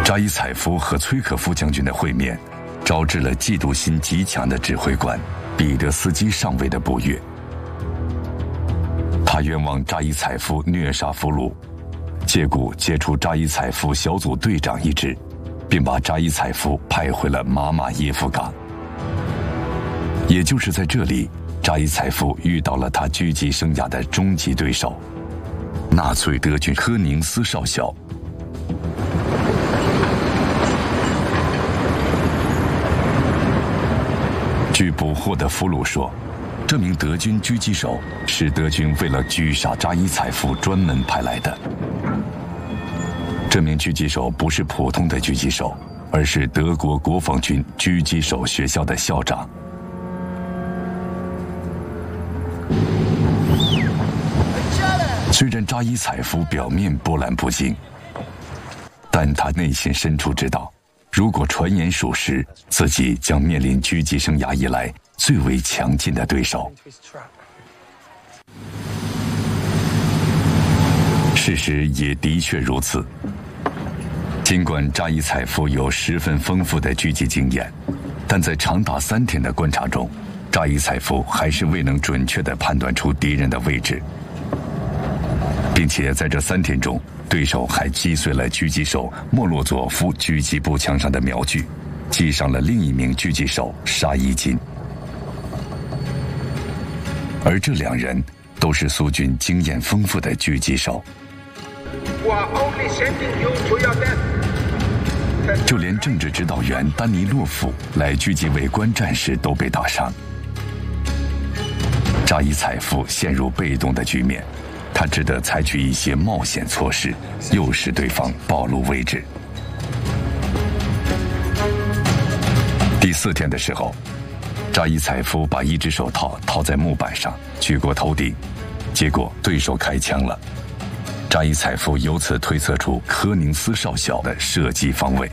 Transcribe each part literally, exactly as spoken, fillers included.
扎伊采夫和崔可夫将军的会面，招致了嫉妒心极强的指挥官彼得斯基上尉的不悦。他冤枉扎伊采夫虐杀俘虏，借故解除扎伊采夫小组队长一职，并把扎伊采夫派回了马马耶夫港。也就是在这里，扎伊采夫遇到了他狙击生涯的终极对手——纳粹德军科宁斯少校。据捕获的俘虏说，这名德军狙击手是德军为了狙杀扎伊采夫专门派来的。这名狙击手不是普通的狙击手，而是德国国防军狙击手学校的校长。虽然扎伊采夫表面波澜不惊，但他内心深处知道，如果传言属实，自己将面临狙击生涯以来最为强劲的对手。事实也的确如此。尽管扎伊采夫有十分丰富的狙击经验，但在长达三天的观察中，扎伊采夫还是未能准确地判断出敌人的位置，并且在这三天中，对手还击碎了狙击手莫洛佐夫狙击步枪上的瞄具，击伤了另一名狙击手沙伊金。而这两人都是苏军经验丰富的狙击手。就连政治指导员丹尼洛夫来狙击卫官战时都被打伤。扎伊采夫陷入被动的局面，他只得采取一些冒险措施，诱使对方暴露位置。第四天的时候，扎伊采夫把一只手套套在木板上，举过头顶，结果对手开枪了。扎伊采夫由此推测出科宁斯少校的射击方位。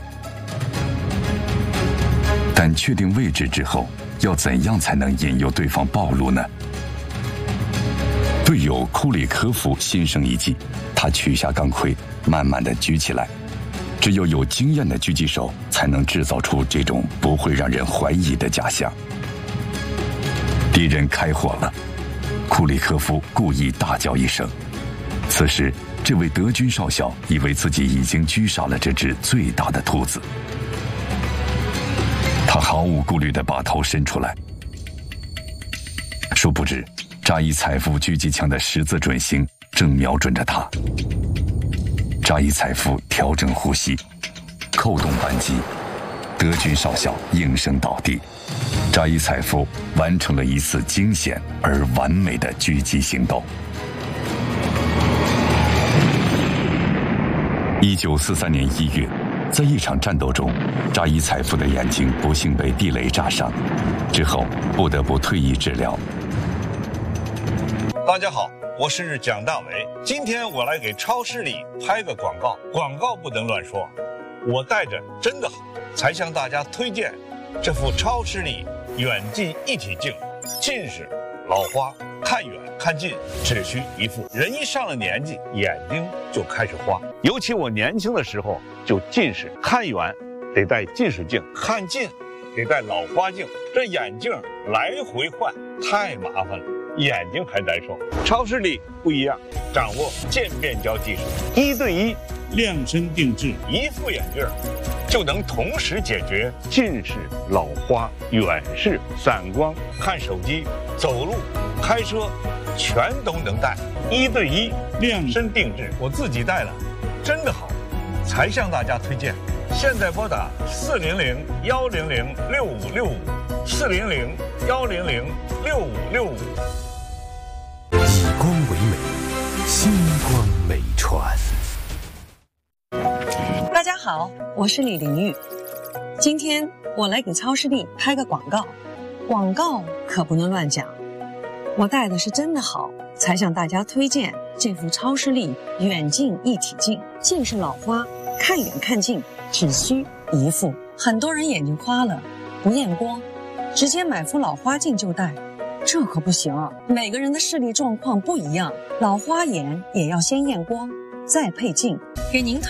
但确定位置之后，要怎样才能引诱对方暴露呢？队友库里科夫心生一计，他取下钢盔，慢慢地举起来。只有有经验的狙击手才能制造出这种不会让人怀疑的假象。敌人开火了，库里科夫故意大叫一声。此时，这位德军少校以为自己已经狙杀了这只最大的兔子，他毫无顾虑地把头伸出来。殊不知，扎伊采夫狙击枪的十字准星正瞄准着他。扎伊采夫调整呼吸，扣动扳机，德军少校应声倒地。扎伊采夫完成了一次惊险而完美的狙击行动。一九四三年一月，在一场战斗中，扎伊采夫的眼睛不幸被地雷炸伤，之后不得不退役治疗。 大家好，我是蒋大为，今天我来给超视力拍个广告，广告不能乱说。我带着真的好，才向大家推荐这副超视力远近一体镜，近视、老花、看远看近只需一副。人一上了年纪，眼睛就开始花，尤其我年轻的时候就近视，看远得戴近视镜，看近得戴老花镜，这眼镜来回换太麻烦了，眼睛还难受。超视力不一样，掌握渐变焦技术，一对一量身定制，一副眼镜就能同时解决近视、老花、远视、散光、看手机、走路、开车，全都能戴，一对一量身定制。我自己戴了，真的好，才向大家推荐。现在拨打四零零幺零零六五六五，四零零幺零零六五六五。 以光为美，星光美传。 大家好，我是李玲玉。今天我来给超视力拍个广告，广告可不能乱讲。我戴的是真的好，才向大家推荐这副超视力远近一体镜，近视老花，看远看近只需一副。很多人眼睛花了，不验光，直接买副老花镜就戴，这可不行。每个人的视力状况不一样，老花眼也要先验光，再配镜，给您推